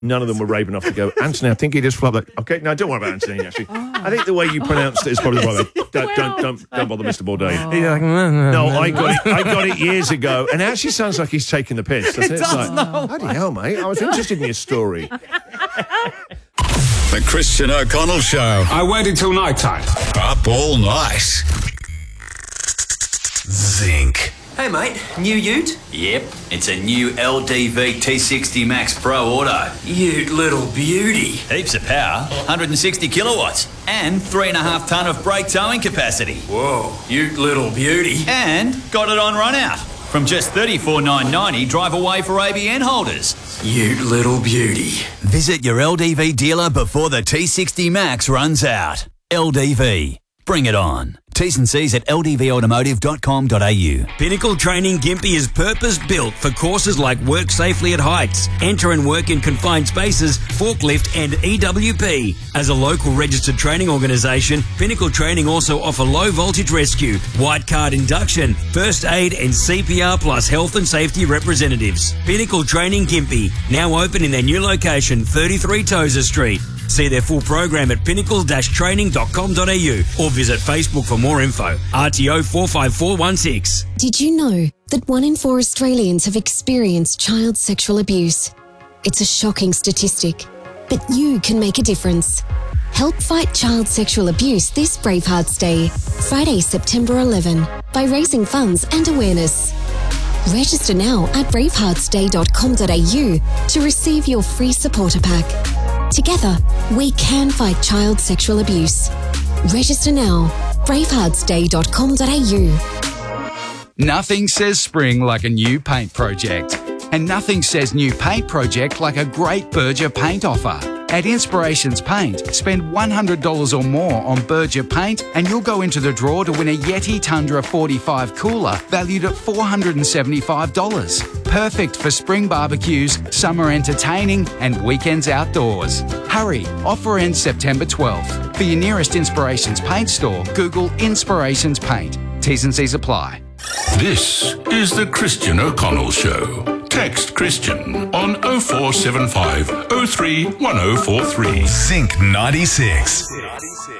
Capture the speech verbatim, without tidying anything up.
none of them were brave enough to go, Anthony, I think he just flubbed that. Okay, no, don't worry about Anthony, actually. Oh. I think the way you pronounced it is probably the right way. Don't, don't, don't, don't bother Mister Bourdain. Oh. Like, no, I got it I got it years ago, and it actually sounds like he's taking the piss. Doesn't it, it? does, It's like, no. bloody hell, mate, I was interested in your story. The Christian O'Connell Show. I waited till night time. Up all night. Zinc. Hey mate, new ute? Yep, it's a new L D V T sixty Max Pro Auto. Ute little beauty. Heaps of power, one hundred sixty kilowatts, and three and a half tonne of brake towing capacity. Whoa, ute little beauty. And got it on run out. From just thirty-four thousand nine hundred ninety dollars, drive away for A B N holders. Ute little beauty. Visit your L D V dealer before the T sixty Max runs out. L D V. Bring it on. T's and C's at l d v automotive dot com dot a u. Pinnacle Training Gympie is purpose-built for courses like Work Safely at Heights, Enter and Work in Confined Spaces, Forklift and E W P. As a local registered training organisation, Pinnacle Training also offer low-voltage rescue, white card induction, first aid and C P R plus health and safety representatives. Pinnacle Training Gympie, now open in their new location, thirty-three Tozer Street. See their full program at pinnacle dash training dot com dot a u or visit Facebook for more info. R T O four five four one six. Did you know that one in four Australians have experienced child sexual abuse? It's a shocking statistic, but you can make a difference. Help fight child sexual abuse this Bravehearts Day, Friday, September eleventh, by raising funds and awareness. Register now at bravehearts day dot com dot a u to receive your free supporter pack. Together, we can fight child sexual abuse. Register now, bravehearts day dot com dot a u. Nothing says spring like a new paint project. And nothing says new paint project like a great Berger paint offer. At Inspirations Paint, spend one hundred dollars or more on Berger paint and you'll go into the draw to win a Yeti Tundra forty-five cooler valued at four hundred seventy-five dollars. Perfect for spring barbecues, summer entertaining and weekends outdoors. Hurry, offer ends September twelfth. For your nearest Inspirations Paint store, Google Inspirations Paint. T's and C's apply. This is the Christian O'Connell Show. Text Christian on oh four seven five oh three one oh four three. Zinc ninety-six.